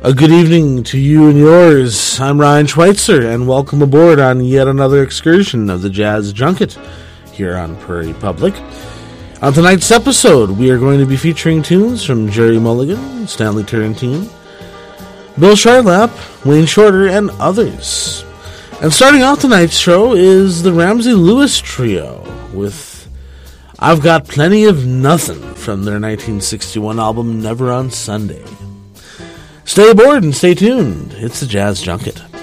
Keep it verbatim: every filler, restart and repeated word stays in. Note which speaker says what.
Speaker 1: A good evening to you and yours. I'm Ryan Schweitzer, and welcome aboard on yet another excursion of the Jazz Junket here on Prairie Public. On tonight's episode, we are going to be featuring tunes from Gerry Mulligan, Stanley Turrentine, Bill Charlap, Wayne Shorter, and others. And starting off tonight's show is the Ramsey Lewis Trio with I've Got Plenty of Nothing from their nineteen sixty-one album Never on Sunday. Stay aboard and stay tuned. It's the Jazz Junket.